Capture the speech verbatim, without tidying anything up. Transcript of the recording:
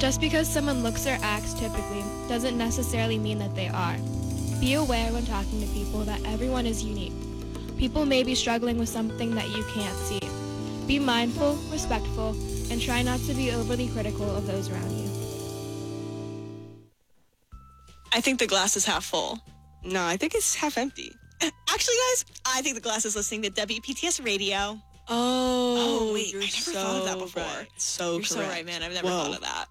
Just because someone looks or acts typically doesn't necessarily mean that they are. Be aware when talking to people that everyone is unique. People may be struggling with something that you can't see. Be mindful, respectful, and try not to be overly critical of those around you. I think the glass is half full. No, I think it's half empty. Actually, guys, I think the glass is listening to W P T S Radio. Oh, Oh, wait, you're I never so thought of that before. right. So You're correct. so right, man. I've never Whoa. thought of that.